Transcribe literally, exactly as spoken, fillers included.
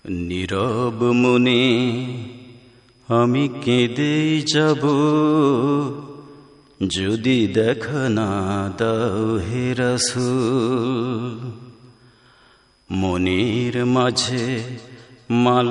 নীরব মনে আমি কেঁদে যাব, যদি দেখা না দাও হে রাসূল। মনের মাঝে মালা